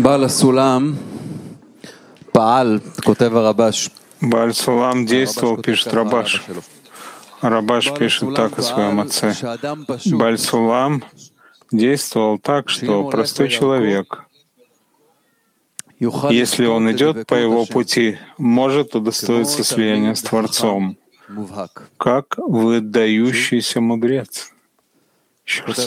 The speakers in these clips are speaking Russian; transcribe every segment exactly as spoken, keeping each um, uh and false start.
בעל הסולם פעל, כותב הרבש. Бааль Сулам действовал, пишет Рабаш. Рабаш пишет так о своем отце. Бааль Сулам действовал так, что простой человек, если он идет по его пути, может удостоиться слияния с Творцом, как выдающийся мудрец. Еще раз.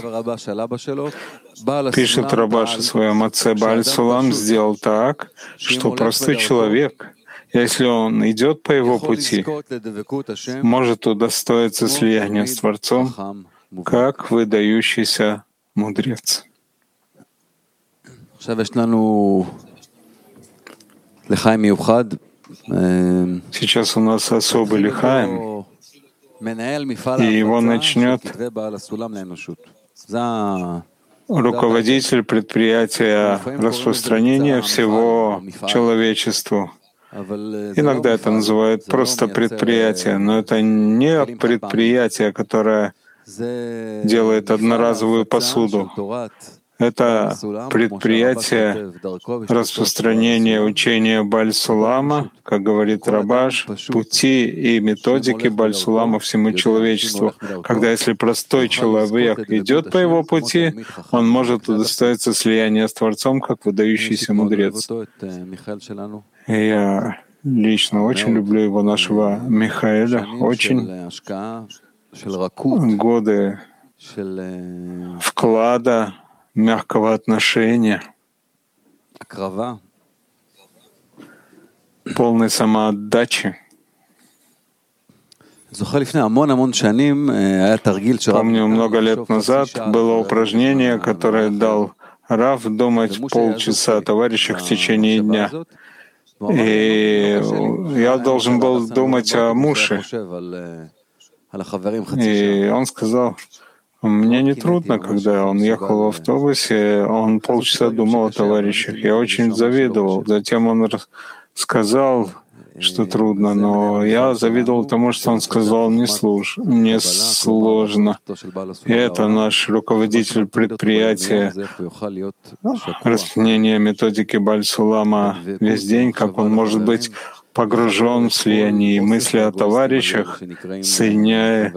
Пишет Рабаш о своем отце. Бааль Сулам сделал так, что простой человек, если он идет по его пути, может удостоиться слияния с Творцом, как выдающийся мудрец. Сейчас у нас особый лихаим, и его начнет руководитель предприятия распространения всего человечеству. Иногда это называют просто предприятие, но это не предприятие, которое делает одноразовую посуду. Это предприятие распространения учения Бааль Сулама, как говорит Рабаш, пути и методики Бааль Сулама всему человечеству. Когда если простой человек идет по его пути, он может удостоиться слияния с Творцом, как выдающийся мудрец. И я лично очень люблю его, нашего Михаэля, очень. Годы вклада, мягкого отношения, полной самоотдачи. Помню, много лет назад было упражнение, которое дал Рав думать полчаса о товарищах в течение дня. И я должен был думать о Муше. И он сказал: мне не трудно, когда он ехал в автобусе, он полчаса думал о товарищах. Я очень завидовал. Затем он сказал, что трудно, но я завидовал тому, что он сказал, не, служ... не сложно. И это наш руководитель предприятия распространения методики Бааль Сулама весь день, как он может быть погружен в слияние и мысли о товарищах, соединяя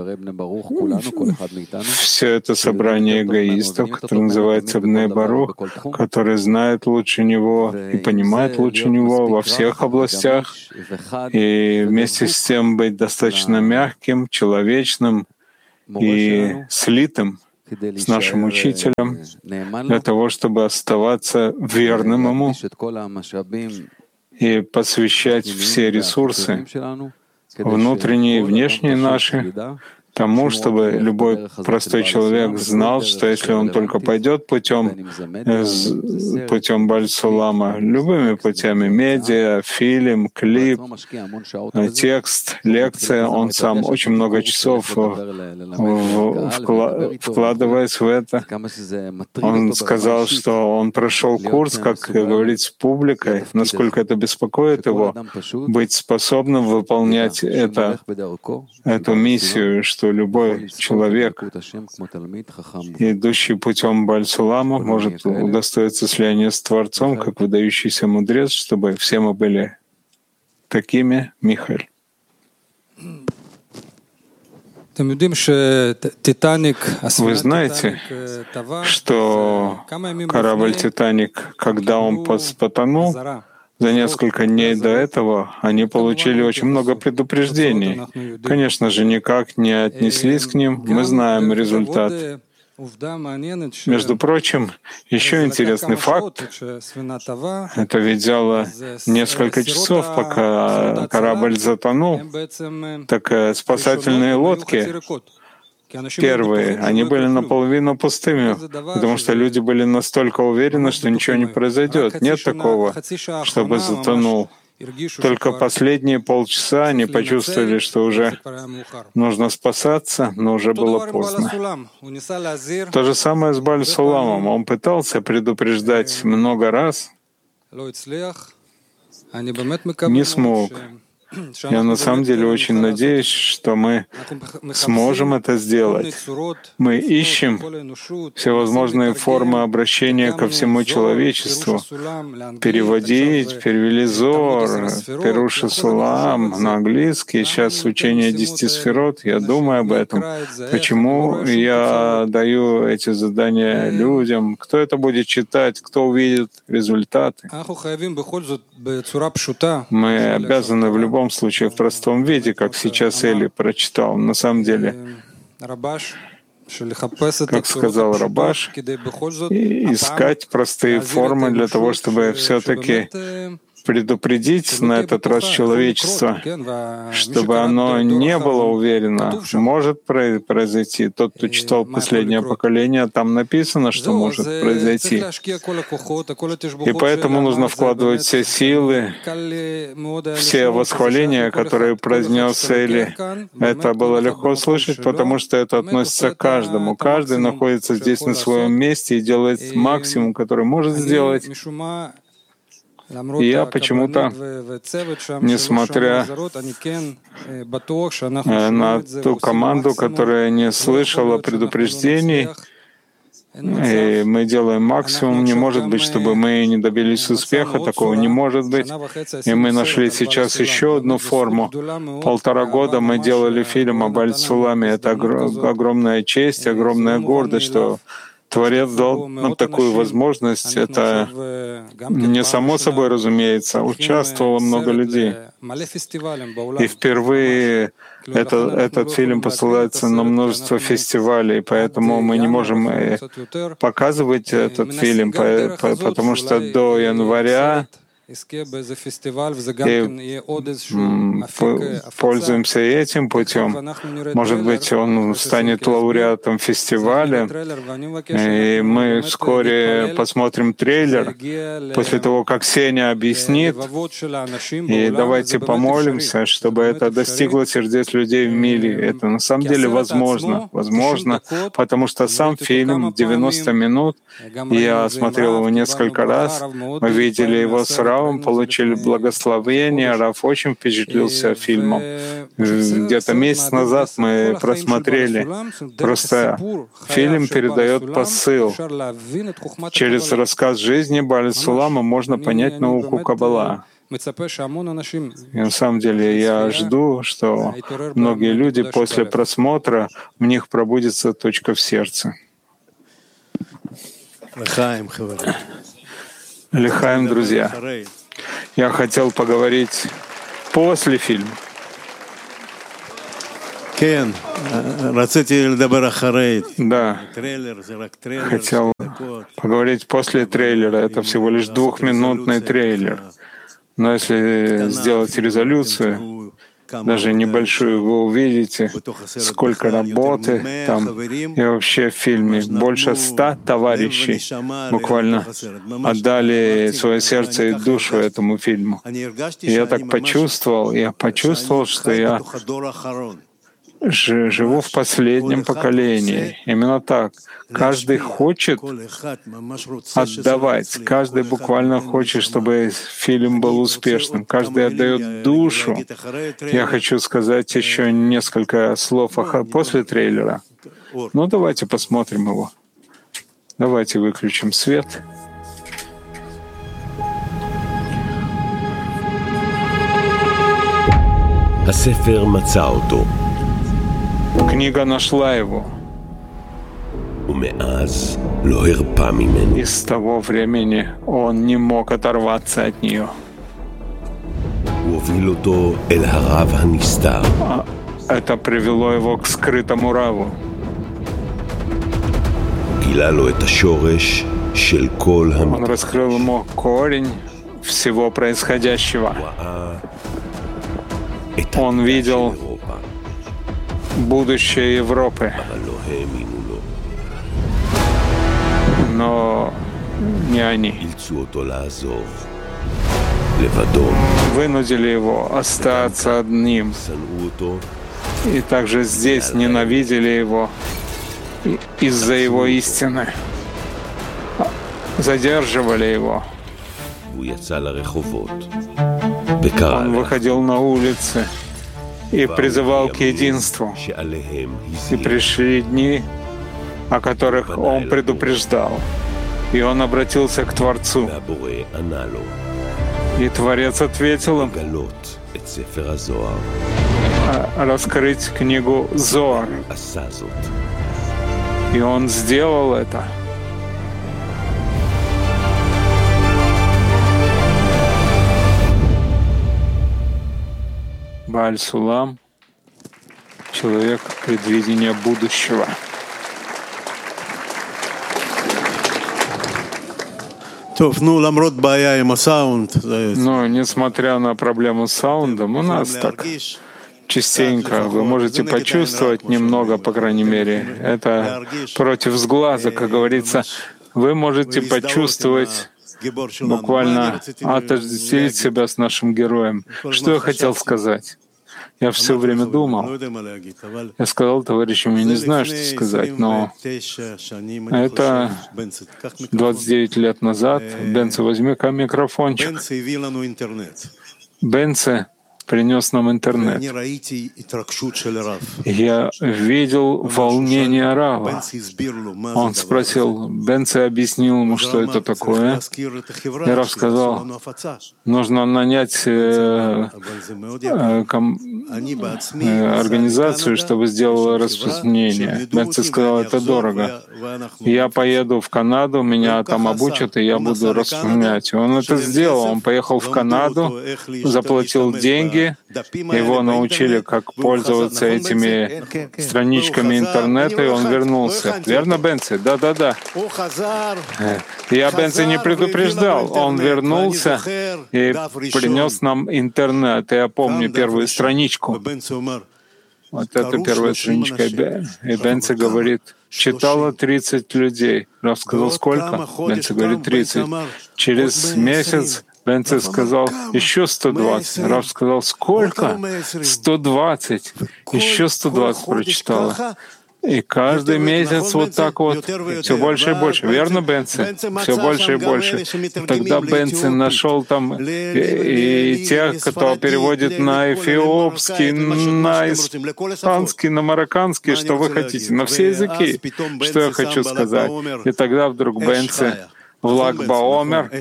все это собрание эгоистов, которое называется Бней Барух, который знает лучше него и понимает лучше него во всех областях, и вместе с тем быть достаточно мягким, человечным и слитым с нашим учителем для того, чтобы оставаться верным ему и посвящать все ресурсы, внутренние и внешние наши, тому, чтобы любой простой человек знал, что если он только пойдет путем, путем Бааль Сулама, любыми путями, медиа, фильм, клип, текст, лекция, он сам очень много часов вкладываясь в это. Он сказал, что он прошел курс, как говорить с публикой, насколько это беспокоит его, быть способным выполнять это, эту миссию, что любой человек, идущий путем Бааль Сулама, может удостоиться слияния с Творцом, как выдающийся мудрец, чтобы все мы были такими, Михаэль. Вы знаете, что корабль «Титаник», когда он потонул, за несколько дней до этого они получили очень много предупреждений. Конечно же, никак не отнеслись к ним. Мы знаем результат. Между прочим, еще интересный факт. Это ведь взяло несколько часов, пока корабль затонул. Так спасательные лодки первые, они были наполовину пустыми, потому что люди были настолько уверены, что ничего не произойдет. Нет такого, чтобы затонул. Только последние полчаса они почувствовали, что уже нужно спасаться, но уже было поздно. То же самое с Бааль Суламом. Он пытался предупреждать много раз, не смог. Я на самом деле очень надеюсь, что мы сможем это сделать. Мы ищем всевозможные формы обращения ко всему человечеству. Переводить, перевели Зор, Пируша Сулам на английский, сейчас учение десяти сферот, я думаю об этом. Почему я даю эти задания людям? Кто это будет читать? Кто увидит результаты? Мы обязаны в любом В любом случае в простом виде, как сейчас Эли прочитал. На самом деле, как сказал Рабаш, и искать простые формы для того, чтобы все-таки предупредить на этот раз человечество, чтобы оно не было уверено, может произойти. Тот, кто читал «Последнее поколение», там написано, что может произойти. И поэтому нужно вкладывать все силы, все восхваления, которые произнес Эли. Это было легко слышать, потому что это относится к каждому. Каждый находится здесь на своем месте и делает максимум, который может сделать. И я почему-то, несмотря на ту команду, которая не слышала предупреждений, и мы делаем максимум, не может быть, чтобы мы не добились успеха, такого не может быть. И мы нашли сейчас еще одну форму. Полтора года мы делали фильм об Аль-Суламе. Это огромная честь, огромная гордость, что Творец дал нам такую возможность. Это не само собой разумеется. Участвовало много людей. И впервые это, этот фильм посылается на множество фестивалей, поэтому мы не можем показывать этот фильм, потому что до января и пользуемся этим путем. Может быть, он станет лауреатом фестиваля, и мы вскоре посмотрим трейлер после того, как Сеня объяснит. И давайте помолимся, чтобы это достигло сердец людей в мире. Это на самом деле возможно. Возможно, потому что сам фильм девяносто минут, я смотрел его несколько раз, мы видели его с Равом, получили благословение. Рав очень впечатлился фильмом. Где-то месяц назад мы просмотрели. Просто фильм передает посыл. Через рассказ жизни Бааль Сулама можно понять науку Каббала. И на самом деле я жду, что многие люди после просмотра, в них пробудится точка в сердце. Лихаим, друзья. Я хотел поговорить после фильма. Да, хотел поговорить после трейлера. Это всего лишь двухминутный трейлер. Но если сделать резолюцию, даже небольшую, вы увидите, сколько работы там. И вообще в фильме больше ста товарищей буквально отдали свое сердце и душу этому фильму. И я так почувствовал, я почувствовал, что я живу в последнем поколении. Именно так. Каждый хочет отдавать, каждый буквально хочет, чтобы фильм был успешным, каждый отдает душу. Я хочу сказать еще несколько слов после трейлера. Ну, давайте посмотрим его. Давайте выключим свет. הספר מצא אותו. Книга нашла его. ומאז לא הרפה ממנו. И с того времени он не мог оторваться от нее. הוא הוביל אותו אל הרב הנסתר. Это привело его к скрытому раву. גילה לו את השורש של כל המ... Он раскрыл ему корень всего происходящего. Он видел будущее Европы, но не они. Вынудили его остаться одним. И также здесь ненавидели его из-за его истины. Задерживали его. Он выходил на улицы и призывал к единству. И пришли дни, о которых он предупреждал. И он обратился к Творцу. И Творец ответил им раскрыть книгу Зоар. И он сделал это. Бааль Сулам — человек предвидения будущего. Но несмотря на проблему с саундом, у нас так частенько вы можете почувствовать немного, по крайней мере, это против сглаза, как говорится, вы можете почувствовать, буквально отождествить себя с нашим героем. Что я хотел сказать? Я все время думал. Я сказал товарищам, я не знаю, что сказать, но это двадцать девять лет назад. Бенце, возьми-ка микрофончик. Бенце принес нам интернет. Я видел волнение Рава. Он спросил, Бенце объяснил ему, что это такое. И Рав сказал, нужно нанять э, э, ком, э, организацию, чтобы сделала распространение. Бенце сказал, это дорого. Я поеду в Канаду, меня там обучат, и я буду распространять. И он это сделал. Он поехал в Канаду, заплатил деньги, его научили, как пользоваться этими страничками интернета, и он вернулся. Верно, Бенце? Да-да-да. Я Бенце не предупреждал. Он вернулся и принес нам интернет. Я помню первую страничку. Вот эту первую страничку. И Бенце говорит, читало тридцать людей. Рав сказал, сколько? Бенце говорит, тридцать. Через месяц Бенце сказал, еще сто двадцать. Рав сказал, сколько? сто двадцать. Еще сто двадцать прочитала. И каждый месяц вот так вот, все больше и больше. Верно, Бенце? Все больше и больше. Тогда Бенце нашел там и, и тех, кто переводит на эфиопский, на испанский, на марокканский, что вы хотите, на все языки. Что я хочу сказать. И тогда вдруг Бенце в Lag Баомер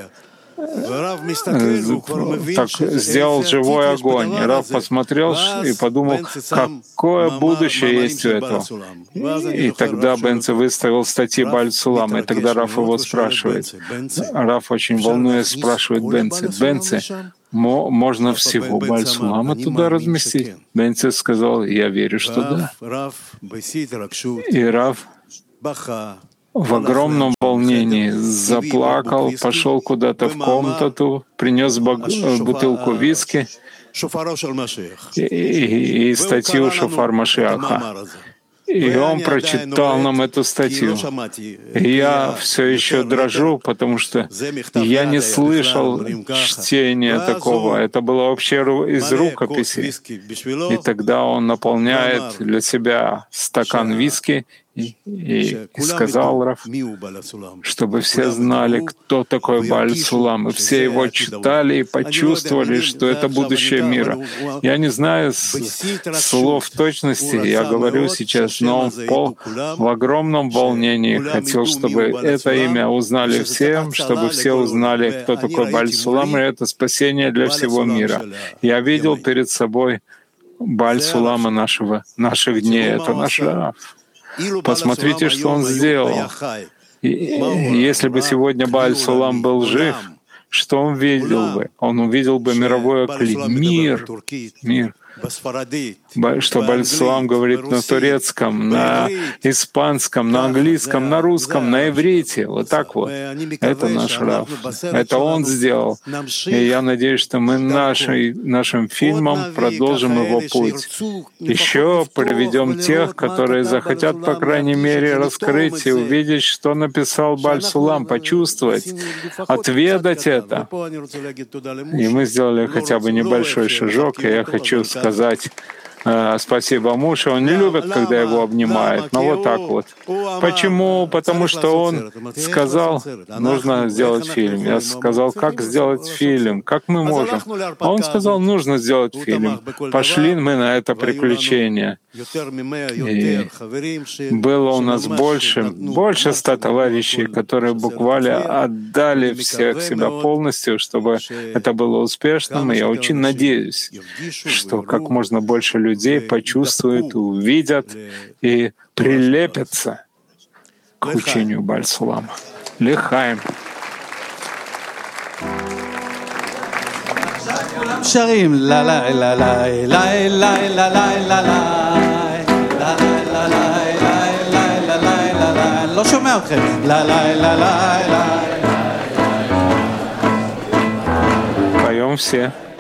так сделал живой огонь. И Рав посмотрел и подумал, какое будущее есть у этого. И тогда Бенце выставил статьи Бааль Сулам, и тогда Рав его спрашивает. Рав очень волнуясь спрашивает Бенце, Бенце, можно всего Бааль Сулама туда разместить? Бенце сказал, я верю, что да. И Рав в огромном волнении заплакал, пошел куда-то в комнату, принес бутылку виски и, и, и статью «Шофар Машиаха». И он прочитал нам эту статью. И я все еще дрожу, потому что я не слышал чтения такого. Это было вообще из рукописи. И тогда он наполняет для себя стакан виски и, и, и сказал Рав, чтобы все знали, кто такой Бааль Сулам, и все его читали и почувствовали, что это будущее мира. Я не знаю слов точности, я говорю сейчас, но он в, пол, в огромном волнении хотел, чтобы это имя узнали все, чтобы все узнали, кто такой Бааль Сулам, и это спасение для всего мира. Я видел перед собой Бааль Сулама нашего, наших дней, это наш Рав. Посмотрите, что он сделал. И если бы сегодня Бааль Сулам был жив, что он видел бы? Он увидел бы мировой мир, мир. Что Бааль Сулам говорит на турецком, на испанском, на английском, на русском, на иврите. Вот так вот. Это наш Рав. Это он сделал. И я надеюсь, что мы нашей, нашим фильмом продолжим его путь. Еще приведем тех, которые захотят, по крайней мере, раскрыть и увидеть, что написал Бааль Сулам, почувствовать, отведать это. И мы сделали хотя бы небольшой шажок, и я хочу сказать Спасибо, муж, он не любит, когда его обнимают, но вот так вот. Почему? Потому что он сказал, нужно сделать фильм. Я сказал, как сделать фильм? Как мы можем? А он сказал, нужно сделать фильм. Пошли мы на это приключение. И было у нас больше, больше ста товарищей, которые буквально отдали всех себя полностью, чтобы это было успешным. И я очень надеюсь, что как можно больше людей людей почувствуют, увидят и прилепятся к учению Бааль Сулама. Лехаим. שרים לה לה לה לה לה לה לה לה לה לה לא שומע אתכם לה לה לה לה לה Поем все.